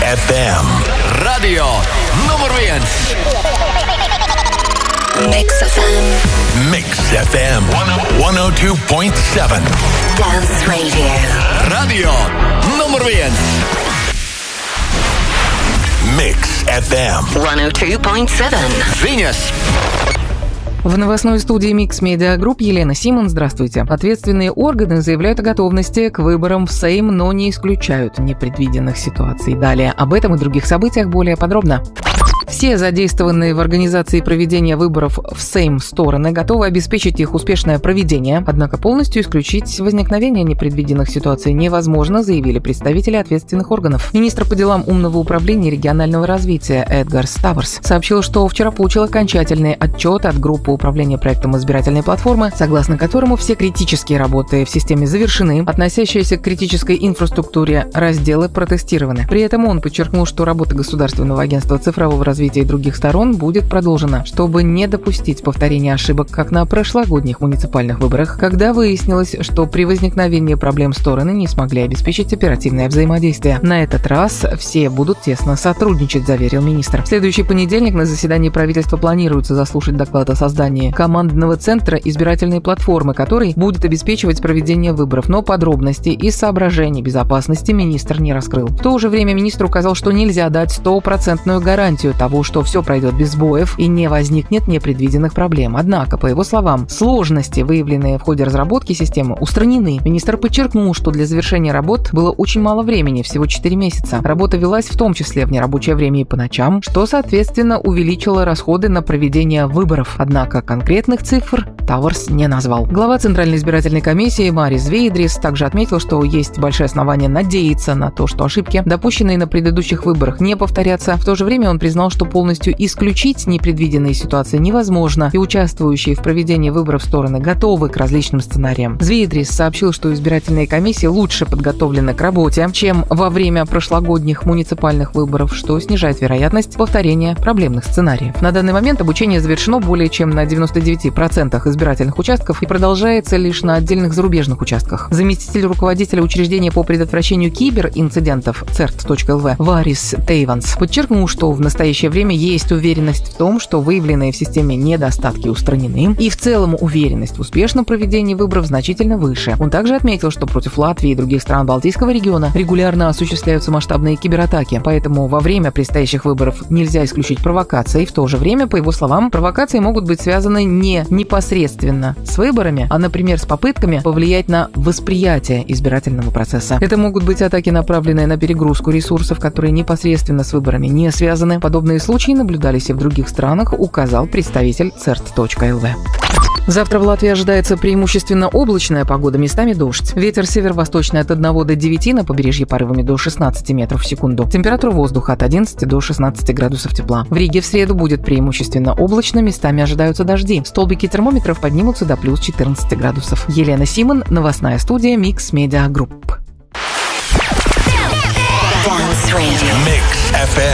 FM. Radio numur 1. Mix FM. Mix FM 102.7. Dance Radio. Radio numur 1. Mix FM 102.7. Viņas. В новостной студии Mix Media Group Елена Симон. Здравствуйте. Ответственные органы заявляют о готовности к выборам в Сейм, но не исключают непредвиденных ситуаций. Далее об этом и других событиях более подробно. Все задействованные в организации проведения выборов в Сейм стороны готовы обеспечить их успешное проведение, однако полностью исключить возникновение непредвиденных ситуаций невозможно, заявили представители ответственных органов. Министр по делам умного управления и регионального развития Эдгар Ставарс сообщил, что вчера получил окончательный отчет от группы управления проектом избирательной платформы, согласно которому все критические работы в системе завершены, относящиеся к критической инфраструктуре разделы протестированы. При этом он подчеркнул, что работа Государственного агентства цифрового развития и других сторон будет продолжена, чтобы не допустить повторения ошибок, как на прошлогодних муниципальных выборах, когда выяснилось, что при возникновении проблем стороны не смогли обеспечить оперативное взаимодействие. На этот раз все будут тесно сотрудничать, заверил министр. В следующий понедельник на заседании правительства планируется заслушать доклад о создании командного центра избирательной платформы, который будет обеспечивать проведение выборов, но подробностей и соображений безопасности министр не раскрыл. В то же время министр указал, что нельзя дать 100% гарантию того, что все пройдет без сбоев и не возникнет непредвиденных проблем. Однако, по его словам, сложности, выявленные в ходе разработки системы, устранены. Министр подчеркнул, что для завершения работ было очень мало времени, всего 4 месяца. Работа велась в том числе в нерабочее время и по ночам, что, соответственно, увеличило расходы на проведение выборов. Однако конкретных цифр Тауэрс не назвал. Глава Центральной избирательной комиссии Марис Вейдрис также отметил, что есть большое основание надеяться на то, что ошибки, допущенные на предыдущих выборах, не повторятся. В то же время он признал, что полностью исключить непредвиденные ситуации невозможно, и участвующие в проведении выборов стороны готовы к различным сценариям. Звейдрис сообщил, что избирательные комиссии лучше подготовлены к работе, чем во время прошлогодних муниципальных выборов, что снижает вероятность повторения проблемных сценариев. На данный момент обучение завершено более чем на 99% избирательных участков и продолжается лишь на отдельных зарубежных участках. Заместитель руководителя учреждения по предотвращению киберинцидентов CERT.LV Варис Тейванс подчеркнул, что в настоящее время есть уверенность в том, что выявленные в системе недостатки устранены, и в целом уверенность в успешном проведении выборов значительно выше. Он также отметил, что против Латвии и других стран Балтийского региона регулярно осуществляются масштабные кибератаки, поэтому во время предстоящих выборов нельзя исключить провокации. В то же время, по его словам, провокации могут быть связаны не непосредственно с выборами, а, например, с попытками повлиять на восприятие избирательного процесса. Это могут быть атаки, направленные на перегрузку ресурсов, которые непосредственно с выборами не связаны. Подобные случаи наблюдались и в других странах, указал представитель CERT.LV. Завтра в Латвии ожидается преимущественно облачная погода, местами дождь. Ветер северо-восточный от 1 до 9, на побережье порывами до 16 метров в секунду. Температура воздуха от 11 до 16 градусов тепла. В Риге в среду будет преимущественно облачно, местами ожидаются дожди. Столбики термометров поднимутся до плюс 14 градусов. Елена Симон, новостная студия Mix Media Group. Dance Radio. Mix FM.